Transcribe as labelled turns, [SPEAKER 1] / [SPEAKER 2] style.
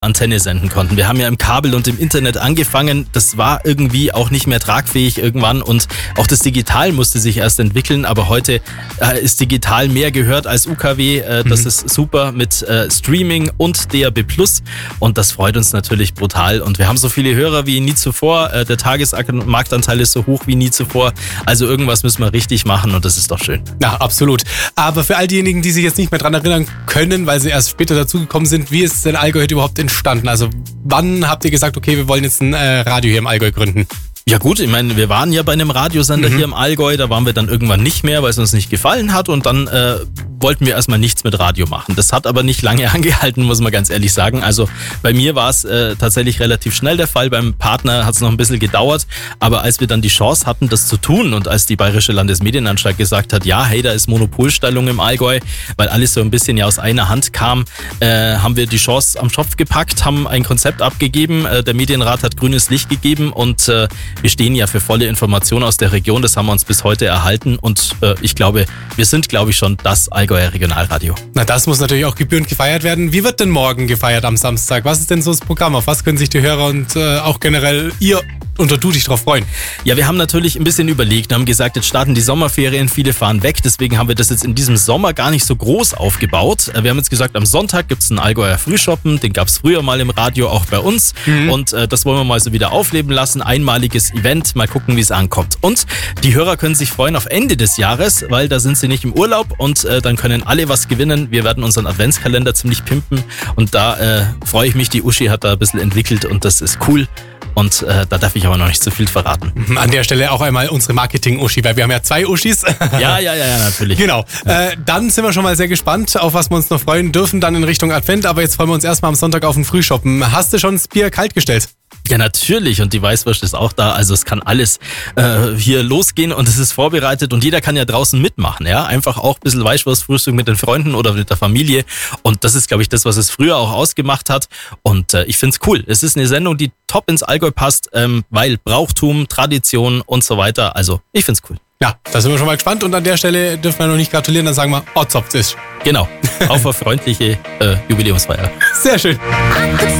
[SPEAKER 1] Antenne senden konnten. Wir haben ja im Kabel und im Internet angefangen. Das war irgendwie auch nicht mehr tragfähig irgendwann und auch das Digital musste sich erst entwickeln, aber heute ist digital mehr gehört als UKW. Das ist super mit Streaming und DAB+. Und das freut uns natürlich brutal. Und wir haben so viele Hörer wie nie zuvor. Der Tagesmarktanteil ist so hoch wie nie zuvor. Also irgendwas müssen wir richtig machen und das ist doch schön.
[SPEAKER 2] Ja, absolut. Aber für all diejenigen, die sich jetzt nicht mehr dran erinnern können, weil sie erst später dazugekommen sind, wie ist denn Allgäu heute überhaupt entstanden? Also wann habt ihr gesagt, okay, wir wollen jetzt ein Radio hier im Allgäu gründen?
[SPEAKER 1] Ja gut, ich meine, wir waren ja bei einem Radiosender hier im Allgäu, da waren wir dann irgendwann nicht mehr, weil es uns nicht gefallen hat und dann wollten wir erstmal nichts mit Radio machen. Das hat aber nicht lange angehalten, muss man ganz ehrlich sagen. Also bei mir war es tatsächlich relativ schnell der Fall, beim Partner hat es noch ein bisschen gedauert, aber als wir dann die Chance hatten, das zu tun und als die Bayerische Landesmedienanstalt gesagt hat, ja, hey, da ist Monopolstellung im Allgäu, weil alles so ein bisschen ja aus einer Hand kam, haben wir die Chance am Schopf gepackt, haben ein Konzept abgegeben, der Medienrat hat grünes Licht gegeben und wir stehen ja für volle Information aus der Region, das haben wir uns bis heute erhalten und ich glaube, wir sind, glaube ich, schon das Allgäuer Regionalradio.
[SPEAKER 2] Na, das muss natürlich auch gebührend gefeiert werden. Wie wird denn morgen gefeiert am Samstag? Was ist denn so das Programm? Auf was können sich die Hörer und auch generell ihr und du dich drauf freuen?
[SPEAKER 1] Ja, wir haben natürlich ein bisschen überlegt. Wir haben gesagt, jetzt starten die Sommerferien, viele fahren weg. Deswegen haben wir das jetzt in diesem Sommer gar nicht so groß aufgebaut. Wir haben jetzt gesagt, am Sonntag gibt es einen Allgäuer Frühschoppen. Den gab es früher mal im Radio, auch bei uns. Und das wollen wir mal so wieder aufleben lassen. Einmaliges Event. Mal gucken, wie es ankommt. Und die Hörer können sich freuen auf Ende des Jahres, weil da sind sie nicht im Urlaub und dann können alle was gewinnen. Wir werden unseren Adventskalender ziemlich pimpen und da freue ich mich. Die Uschi hat da ein bisschen entwickelt und das ist cool. Und da darf ich aber noch nicht zu viel verraten.
[SPEAKER 2] An der Stelle auch einmal unsere Marketing-Uschi, weil wir haben ja 2 Uschis.
[SPEAKER 1] Ja, natürlich.
[SPEAKER 2] Genau. Dann sind wir schon mal sehr gespannt, auf was wir uns noch freuen dürfen, dann in Richtung Advent. Aber jetzt freuen wir uns erstmal am Sonntag auf den Frühschoppen. Hast du schon das Bier kalt gestellt?
[SPEAKER 1] Ja, natürlich. Und die Weißwurst ist auch da. Also es kann alles hier losgehen und es ist vorbereitet und jeder kann ja draußen mitmachen. Ja, einfach auch ein bisschen Weißwurstfrühstück mit den Freunden oder mit der Familie. Und das ist, glaube ich, das, was es früher auch ausgemacht hat. Und ich finde es cool. Es ist eine Sendung, die top ins Allgäu passt, weil Brauchtum, Tradition und so weiter. Also ich finde es cool.
[SPEAKER 2] Ja, da sind wir schon mal gespannt und an der Stelle dürfen wir noch nicht gratulieren, dann sagen wir, zopft ist.
[SPEAKER 1] Genau, auf eine freundliche Jubiläumsfeier.
[SPEAKER 2] Sehr schön.